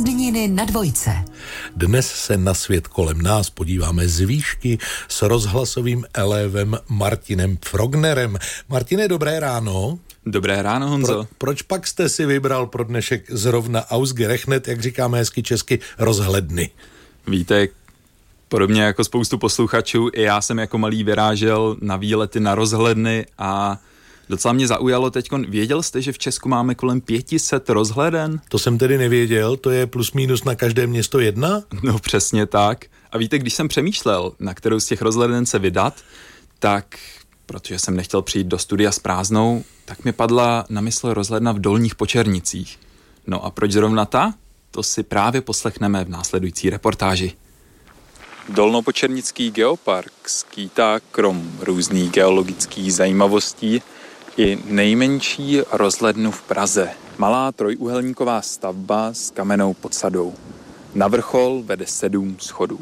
Prázdniny na dvojce. Dnes se na svět kolem nás podíváme z výšky s rozhlasovým elevem Martinem Frognerem. Martine, dobré ráno. Dobré ráno, Honzo. Proč pak jste si vybral pro dnešek zrovna ausgerechnet, jak říkáme hezky česky, rozhledny? Víte, podobně jako spoustu posluchačů, i já jsem jako malý vyrážel na výlety na rozhledny a docela mě zaujalo teďkon. Věděl jste, že v Česku máme kolem 500 rozhleden? To jsem tedy nevěděl, to je plus minus na každé město jedna? No přesně tak. A víte, když jsem přemýšlel, na kterou z těch rozhleden se vydat, tak, protože jsem nechtěl přijít do studia s prázdnou, tak mi padla na mysl rozhledna v Dolních Počernicích. No a proč zrovna ta? To si právě poslechneme v následující reportáži. Dolnopočernický geopark skýtá krom různých geologických zajímavostí i nejmenší rozhlednu v Praze. Malá trojúhelníková stavba s kamennou podsadou. Na vrchol vede 7 schodů.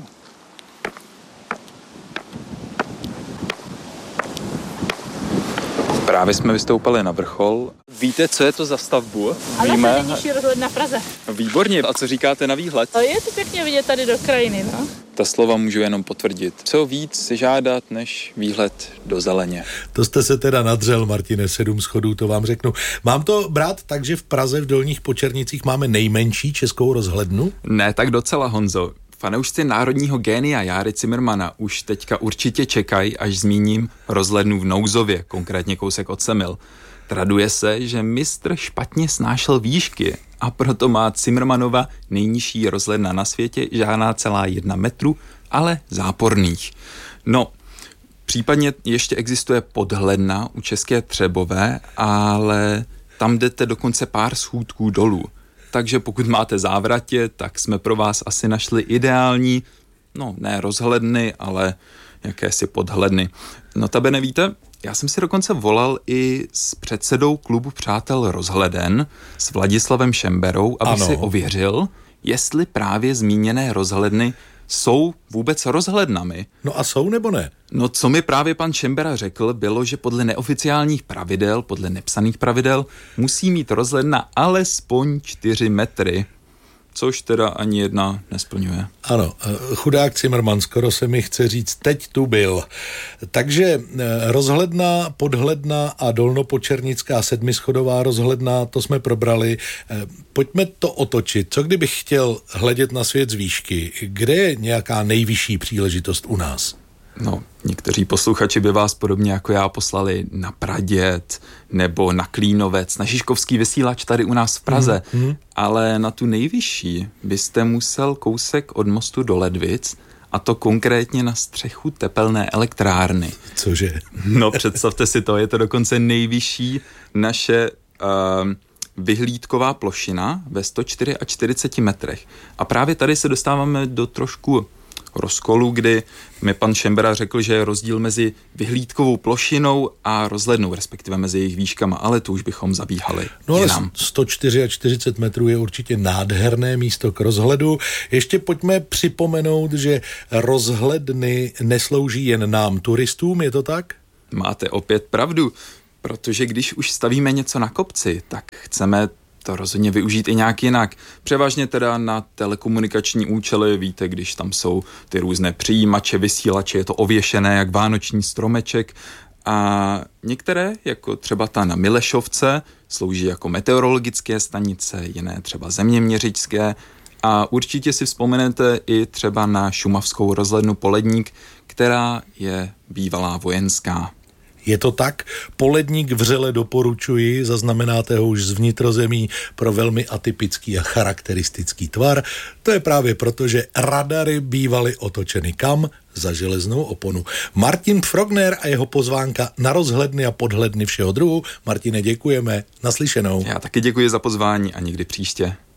Právě jsme vystoupali na vrchol. Víte, co je to za stavbu? Ale to je nejnižší rozhledna v Praze. Výborně. A co říkáte na výhled? To je to pěkně vidět tady do krajiny, no. Ta slova můžu jenom potvrdit. Co víc si žádat, než výhled do zeleně. To jste se teda nadřel, Martine, 7 schodů, to vám řeknu. Mám to brát tak, že v Praze v Dolních Počernicích máme nejmenší českou rozhlednu? Ne, tak docela, Honzo. Fanoušci národního génia Járy Cimrmana už teďka určitě čekají, až zmíním rozhlednu v Nouzově, konkrétně kousek od Semil. Traduje se, že mistr špatně snášel výšky a proto má Cimrmanova nejnižší rozhledna na světě žádná celá 1 metru, ale záporných. No, případně ještě existuje podhledna u České Třebové, ale tam jdete dokonce pár schůdků dolů. Takže pokud máte závratě, tak jsme pro vás asi našli ideální, no ne rozhledny, ale jakési podhledny. Notabene víte, já jsem si dokonce volal i s předsedou klubu Přátel rozhleden, s Vladislavem Šemberou, aby si ověřil, jestli právě zmíněné rozhledny jsou vůbec rozhlednami. No a jsou nebo ne? No co mi právě pan Šembera řekl, bylo, že podle neoficiálních pravidel, podle nepsaných pravidel, musí mít rozhledna alespoň 4 metry, což teda ani jedna nesplňuje. Ano, chudák Cimrman, skoro se mi chce říct, teď tu byl. Takže rozhledna, podhledna a dolnopočernická 7schodová rozhledna, to jsme probrali. Pojďme to otočit. Co kdybych chtěl hledět na svět z výšky? Kde je nějaká nejvyšší příležitost u nás? No, někteří posluchači by vás podobně jako já poslali na Praděd nebo na Klínovec, na Žižkovský vysílač tady u nás v Praze, ale na tu nejvyšší byste musel kousek od mostu do Ledvic, a to konkrétně na střechu tepelné elektrárny. Cože? No, představte si to, je to dokonce nejvyšší naše vyhlídková plošina ve 144 metrech. A právě tady se dostáváme do trošku rozkolu, kdy mi pan Šembera řekl, že je rozdíl mezi vyhlídkovou plošinou a rozhlednou, respektive mezi jejich výškama, ale tu už bychom zabíhali. No ale 144 metrů je určitě nádherné místo k rozhledu. Ještě pojďme připomenout, že rozhledny neslouží jen nám turistům, je to tak? Máte opět pravdu, protože když už stavíme něco na kopci, tak chceme to rozhodně využít i nějak jinak. Převážně teda na telekomunikační účely, víte, když tam jsou ty různé přijímače, vysílače, je to ověšené jak vánoční stromeček a některé, jako třeba ta na Milešovce, slouží jako meteorologické stanice, jiné třeba zeměměřičské a určitě si vzpomenete i třeba na šumavskou rozhlednu Poledník, která je bývalá vojenská. Je to tak? Poledník vřele doporučuji, zaznamenáte ho už z vnitrozemí pro velmi atypický a charakteristický tvar. To je právě proto, že radary bývaly otočeny kam? Za železnou oponu. Martin Frogner a jeho pozvánka na rozhledny a podhledny všeho druhu. Martine, děkujeme. Naslyšenou. Já taky děkuji za pozvání a někdy příště.